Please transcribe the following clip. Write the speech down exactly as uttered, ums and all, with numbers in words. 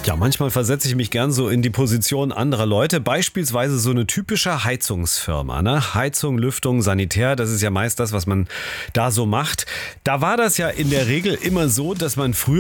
Ja, manchmal versetze ich mich gern so in die Position anderer Leute. Beispielsweise so eine typische Heizungsfirma, ne? Heizung, Lüftung, Sanitär, das ist ja meist das, was man da so macht. Da war das ja in der Regel immer so, dass man früher